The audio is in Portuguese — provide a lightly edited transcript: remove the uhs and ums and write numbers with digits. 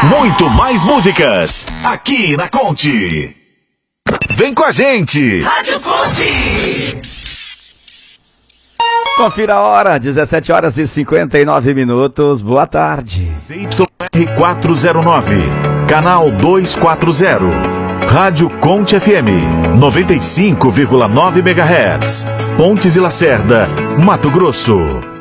Muito mais músicas aqui na Conte. Vem com a gente. Rádio Conte. Confira a hora, 17 horas e 59 minutos. Boa tarde. ZYR409, canal 240. Rádio Conte FM, 95,9 MHz. Pontes e Lacerda, Mato Grosso.